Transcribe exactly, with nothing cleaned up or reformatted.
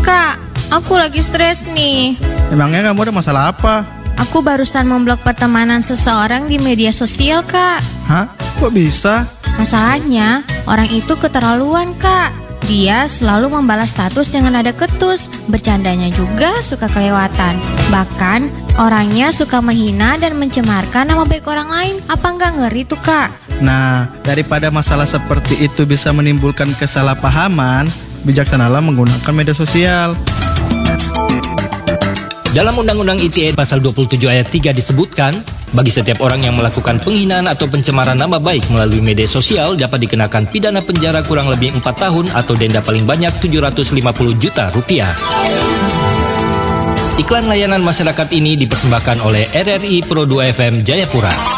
Kak, aku lagi stres nih. Emangnya kamu ada masalah apa? Aku barusan memblok pertemanan seseorang di media sosial, Kak. Hah? Kok bisa? Masalahnya, orang itu keterlaluan, Kak. Dia selalu membalas status dengan nada ketus. Bercandanya juga suka kelewatan. Bahkan, orangnya suka menghina dan mencemarkan nama baik orang lain. Apa nggak ngeri tuh, Kak? Nah, daripada masalah seperti itu bisa menimbulkan kesalahpahaman, bijaksanalah menggunakan media sosial. Dalam Undang-Undang I T E pasal dua puluh tujuh ayat tiga disebutkan, bagi setiap orang yang melakukan penghinaan atau pencemaran nama baik melalui media sosial dapat dikenakan pidana penjara kurang lebih empat tahun atau denda paling banyak tujuh ratus lima puluh juta rupiah. Iklan layanan masyarakat ini dipersembahkan oleh R R I Pro dua F M Jayapura.